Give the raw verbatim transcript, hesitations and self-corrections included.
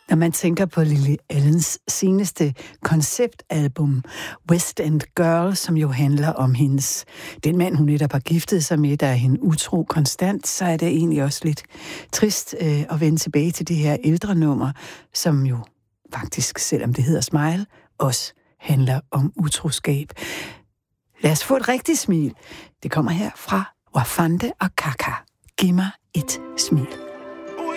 Når man tænker på Lily Allens seneste konceptalbum, West End Girl, som jo handler om hendes, den mand, hun netop har giftet sig med, der er hende utro konstant, så er det egentlig også lidt trist øh, at vende tilbage til det her ældre nummer, som jo faktisk, selvom det hedder Smile, også handler om utroskab. Lad os få et rigtigt smil. Det kommer her fra Wafande og Kaka. Giv mig et smil.